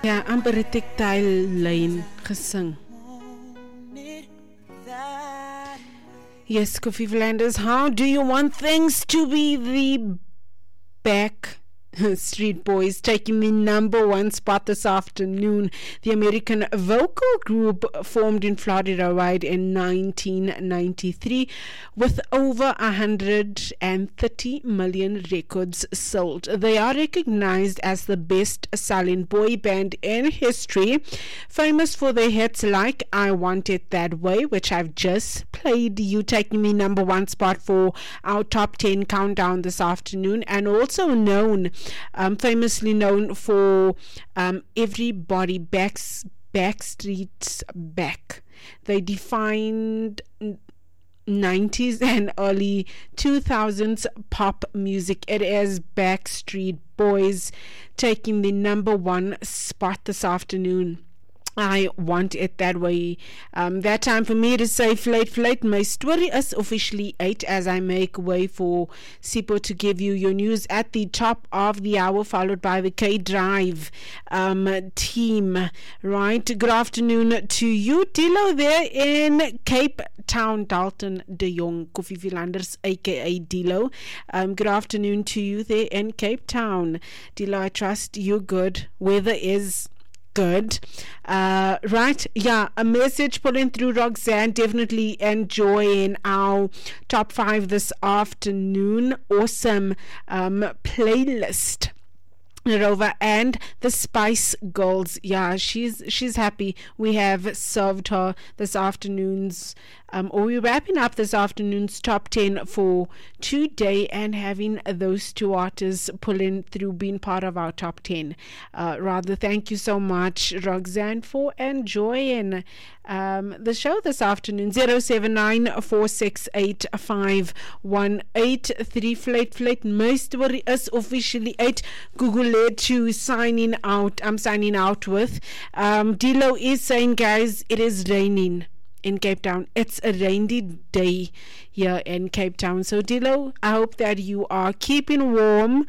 Ja, amper 'n tactile lyn gesing. Yes, Kofi Flanders, how do you want things to be? The back Street Boys taking the #1 spot this afternoon. The American vocal group formed in Florida Wide in 1993 with over 130 million records sold. They are recognized as the best-selling boy band in history, famous for their hits like I Want It That Way, which I've just played you, taking the #1 spot for our top 10 countdown this afternoon, and also famously known for Everybody Backstreet's Back. They defined 90s and early 2000s pop music. It is Backstreet Boys taking the #1 spot this afternoon. I Want It That Way. That time for me to say Flight. My story is officially 8 as I make way for Sipho to give you your news at the top of the hour, followed by the K-Drive team. Right, good afternoon to you, Dilo, there in Cape Town. Dalton de Jong, Kofi Flanders, aka Dilo. Good afternoon to you there in Cape Town. Dilo, I trust you're good. Weather is good. Right, yeah, a message pulling through, Roxanne, definitely enjoying our top 5 this afternoon. Awesome playlist, Rover, and the Spice Girls. Yeah, she's happy. We have served her this afternoon's or we're wrapping up this afternoon's top 10 for today, and having those two artists pulling through, being part of our top 10. Rather, thank you so much, Roxanne, for enjoying the show this afternoon. 079-468-5183. Flight. My story is officially 8. Google to signing out. I'm signing out with. Dilo is saying, guys, it is raining in Cape Town. It's a rainy day here in Cape Town. So Dilo, I hope that you are keeping warm.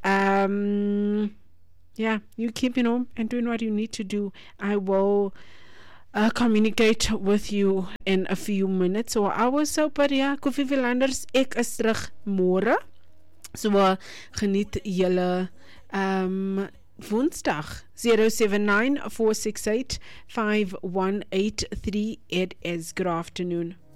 Yeah, you keeping warm and doing what you need to do. I will communicate with you in a few minutes or hours. So, but yeah, Kofi Flanders, ek is terug môre. So geniet julle Woensdag. 079-468-5183. It is good afternoon.